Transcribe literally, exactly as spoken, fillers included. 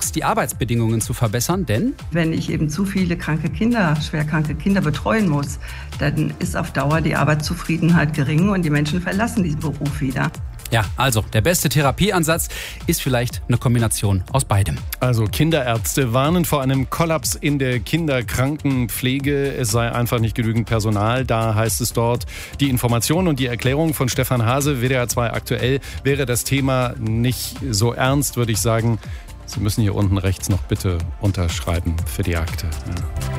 Nachwuchs die Arbeitsbedingungen zu verbessern, denn wenn ich eben zu viele kranke Kinder, schwerkranke Kinder betreuen muss, dann ist auf Dauer die Arbeitszufriedenheit gering und die Menschen verlassen diesen Beruf wieder. Ja, also der beste Therapieansatz ist vielleicht eine Kombination aus beidem. Also Kinderärzte warnen vor einem Kollaps in der Kinderkrankenpflege. Es sei einfach nicht genügend Personal. Da heißt es dort, die Information und die Erklärung von Stefan Hase, W D R zwei aktuell, wäre das Thema nicht so ernst, würde ich sagen. Sie müssen hier unten rechts noch bitte unterschreiben für die Akte. Ja.